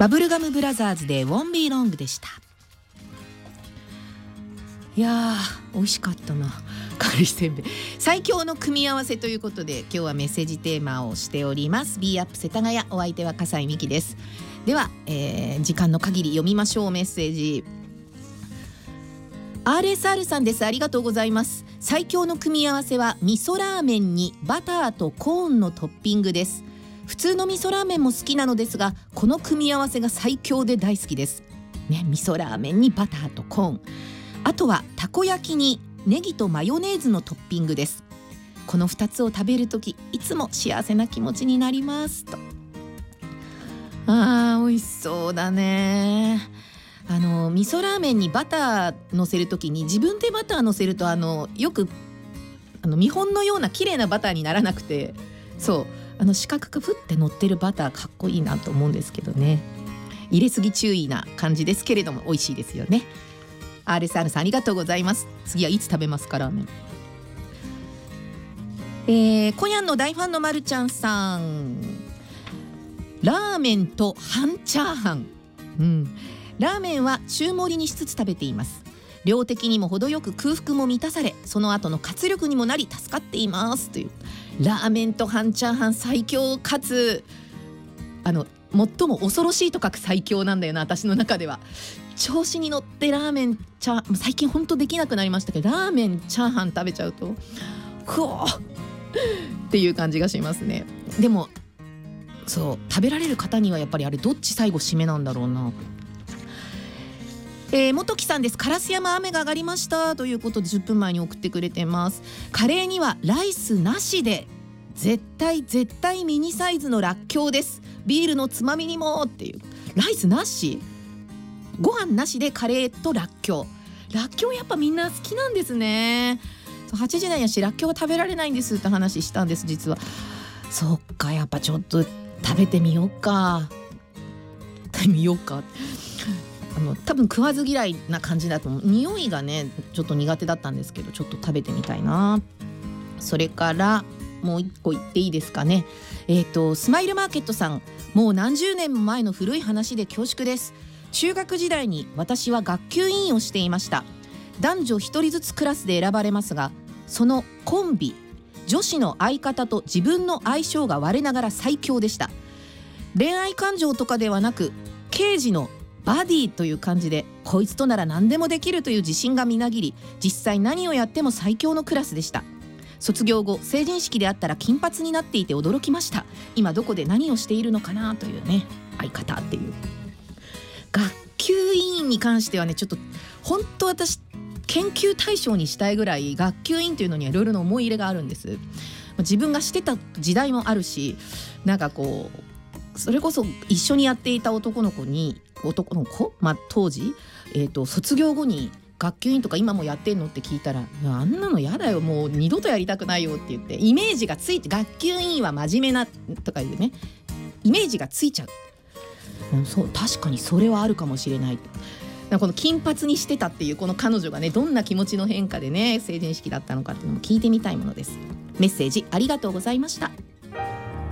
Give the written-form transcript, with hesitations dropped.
バブルガムブラザーズで Won't Be Long でした。いやー美味しかったな、軽いせんべい。最強の組み合わせということで今日はメッセージテーマをしております。 Be Up 世田谷、お相手は笠井美希です。では、時間の限り読みましょう。メッセージ RSR さんです。ありがとうございます。最強の組み合わせは味噌ラーメンにバターとコーンのトッピングです。普通の味噌ラーメンも好きなのですが、この組み合わせが最強で大好きですね。味噌ラーメンにバターとコーン、あとはたこ焼きにネギとマヨネーズのトッピングです。この2つを食べるときいつも幸せな気持ちになりますと。美味しそうだね。味噌ラーメンにバター乗せるときに自分でバター乗せるとよく見本のような綺麗なバターにならなくて、そう四角くふって乗ってるバターかっこいいなと思うんですけどね。入れすぎ注意な感じですけれども美味しいですよね。RSR さんありがとうございます。次はいつ食べますかラーメン。コヤンの大ファンのまるちゃんさん、ラーメンと半チャーハン、ラーメンは中盛りにしつつ食べています。量的にも程よく空腹も満たされ、その後の活力にもなり助かっていますという。ラーメンと半チャーハン最強かつ最も恐ろしいと書く最強なんだよな、私の中では。調子に乗ってラーメン最近ほんとできなくなりましたけど、ラーメンチャーハン食べちゃうとふおーっていう感じがしますね。でも食べられる方にはやっぱりあれどっち最後締めなんだろうな。元木さんです。烏山雨が上がりましたということで10分前に送ってくれてます。カレーにはライスなしで絶対ミニサイズのらっきょうです。ビールのつまみにもっていう。ライスなし、ご飯なしでカレーとらっきょう。らっきょうやっぱみんな好きなんですね。8時台やしらっきょうは食べられないんですって話したんです実は。そっか、やっぱちょっと食べてみようか多分食わず嫌いな感じだと思う。匂いがねちょっと苦手だったんですけど、ちょっと食べてみたいな。それからもう一個言っていいですかね。スマイルマーケットさん、もう何十年も前の古い話で恐縮です。中学時代に私は学級委員をしていました。男女一人ずつクラスで選ばれますが、そのコンビ、女子の相方と自分の相性が我ながら最強でした。恋愛感情とかではなく、刑事のバディという感じで、こいつとなら何でもできるという自信がみなぎり、実際何をやっても最強のクラスでした。卒業後成人式であったら金髪になっていて驚きました。今どこで何をしているのかなというね、相方っていう。学級委員に関してはね、ちょっと本当私研究対象にしたいぐらい学級委員というのにはいろいろな思い入れがあるんです。自分がしてた時代もあるし、なんかこうそれこそ一緒にやっていた男の子、当時、卒業後に学級委員とか今もやってんのって聞いたら、あんなのやだよ、もう二度とやりたくないよって言って、イメージがついて、学級委員は真面目なとかいうね、イメージがついちゃう。確かにそれはあるかもしれない。この金髪にしてたっていうこの彼女がね、どんな気持ちの変化でね成人式だったのかっていうのも聞いてみたいものです。メッセージありがとうございました。